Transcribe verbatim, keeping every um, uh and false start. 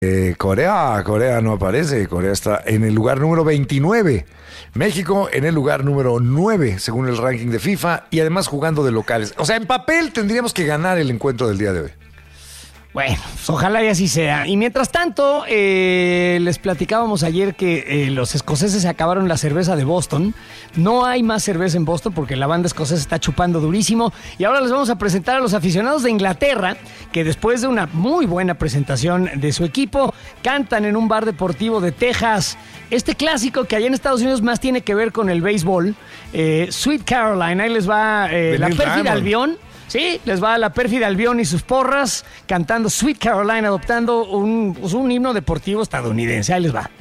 Eh, Corea, Corea no aparece, Corea está en el lugar número veintinueve, México en el lugar número nueve según el ranking de FIFA y además jugando de locales. O sea, en papel tendríamos que ganar el encuentro del día de hoy. Bueno, pues ojalá y así sea. Y mientras tanto, eh, les platicábamos ayer que eh, los escoceses se acabaron la cerveza de Boston. No hay más cerveza en Boston porque la banda escocesa está chupando durísimo. Y ahora les vamos a presentar a los aficionados de Inglaterra que después de una muy buena presentación de su equipo, cantan en un bar deportivo de Texas. Este clásico que allá en Estados Unidos más tiene que ver con el béisbol, eh, Sweet Caroline. Ahí les va eh, la pérfida Albión. Sí, les va la pérfida Albión y sus porras cantando Sweet Caroline, adoptando un, pues un himno deportivo estadounidense. Ahí les va.